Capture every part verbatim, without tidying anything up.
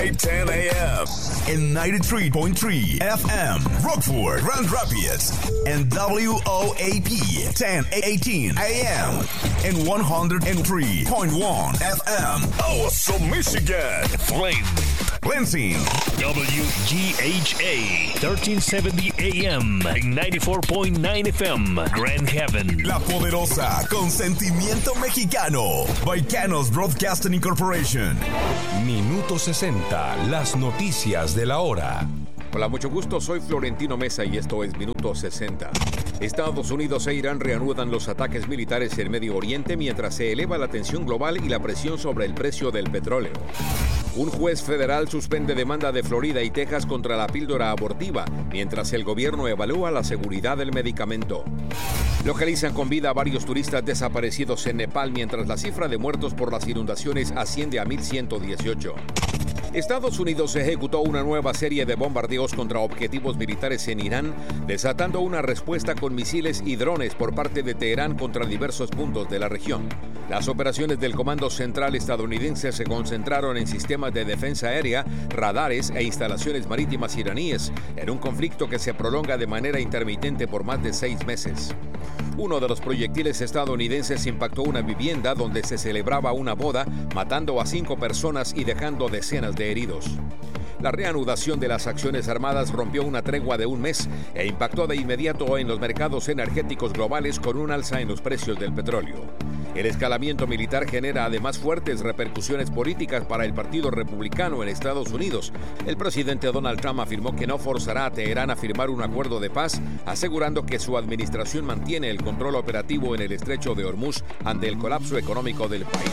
five ten a.m. and ninety-three point three F M, Rockford, Grand Rapids, and W O A P ten eighteen A M and one oh three point one F M. Awesome, Michigan. Flint, Lansing, W G H A thirteen seventy A M and ninety-four point nine F M, Grand Haven. La Poderosa, con sentimiento mexicano. Baicanos Broadcasting Incorporation. Minuto sesenta, las noticias de la hora. Hola, mucho gusto, soy Florentino Mesa y esto es Minuto sesenta. Estados Unidos e Irán reanudan los ataques militares en Medio Oriente mientras se eleva la tensión global y la presión sobre el precio del petróleo. Un juez federal suspende demanda de Florida y Texas contra la píldora abortiva, mientras el gobierno evalúa la seguridad del medicamento. Localizan con vida a varios turistas desaparecidos en Nepal, mientras la cifra de muertos por las inundaciones asciende a mil ciento dieciocho. Estados Unidos ejecutó una nueva serie de bombardeos contra objetivos militares en Irán, desatando una respuesta con misiles y drones por parte de Teherán contra diversos puntos de la región. Las operaciones del Comando Central estadounidense se concentraron en sistemas de defensa aérea, radares e instalaciones marítimas iraníes, en un conflicto que se prolonga de manera intermitente por más de seis meses. Uno de los proyectiles estadounidenses impactó una vivienda donde se celebraba una boda, matando a cinco personas y dejando decenas de heridos. La reanudación de las acciones armadas rompió una tregua de un mes e impactó de inmediato en los mercados energéticos globales con un alza en los precios del petróleo. El escalamiento militar genera además fuertes repercusiones políticas para el Partido Republicano en Estados Unidos. El presidente Donald Trump afirmó que no forzará a Teherán a firmar un acuerdo de paz, asegurando que su administración mantiene el control operativo en el estrecho de Hormuz ante el colapso económico del país.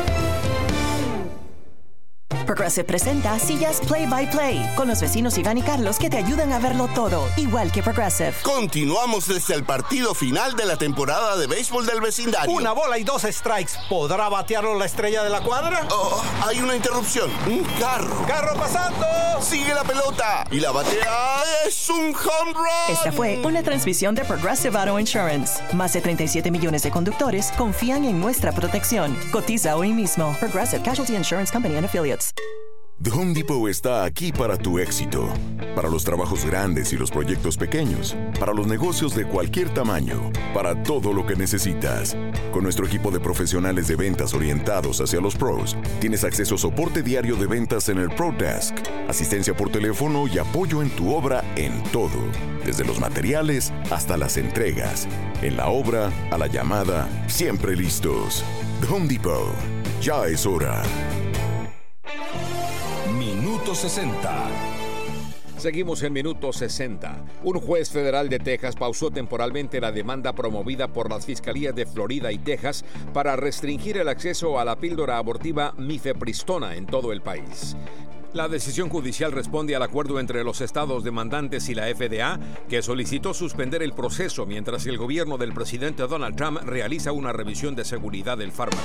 Progressive presenta Sillas Play by Play con los vecinos Iván y Carlos que te ayudan a verlo todo, igual que Progressive. Continuamos desde el partido final de la temporada de béisbol del vecindario. Una bola y dos strikes. ¿Podrá batearlo la estrella de la cuadra? Oh, hay una interrupción. Un carro. ¡Carro pasando! Sigue la pelota. Y la batea es un home run. Esta fue una transmisión de Progressive Auto Insurance. Más de treinta y siete millones de conductores confían en nuestra protección. Cotiza hoy mismo. Progressive Casualty Insurance Company and Affiliates. The Home Depot está aquí para tu éxito, para los trabajos grandes y los proyectos pequeños, para los negocios de cualquier tamaño, para todo lo que necesitas. Con nuestro equipo de profesionales de ventas orientados hacia los pros, tienes acceso a soporte diario de ventas en el Pro Desk, asistencia por teléfono y apoyo en tu obra en todo, desde los materiales hasta las entregas. En la obra, a la llamada, siempre listos. The Home Depot. Ya es hora. Minuto sesenta. Seguimos en Minuto sesenta. Un juez federal de Texas pausó temporalmente la demanda promovida por las fiscalías de Florida y Texas para restringir el acceso a la píldora abortiva mifepristona en todo el país. La decisión judicial responde al acuerdo entre los estados demandantes y la F D A, que solicitó suspender el proceso mientras el gobierno del presidente Donald Trump realiza una revisión de seguridad del fármaco.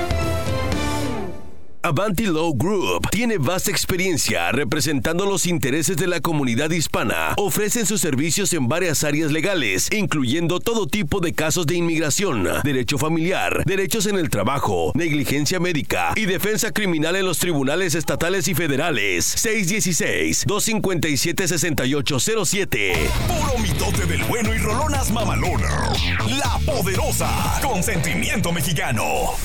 Avanti Law Group tiene vasta experiencia representando los intereses de la comunidad hispana. Ofrecen sus servicios en varias áreas legales, incluyendo todo tipo de casos de inmigración, derecho familiar, derechos en el trabajo, negligencia médica y defensa criminal en los tribunales estatales y federales. seis uno seis, dos cinco siete, seis ocho cero siete. Puro mitote del bueno y rolonas mamalonas. La Poderosa, con sentimiento mexicano.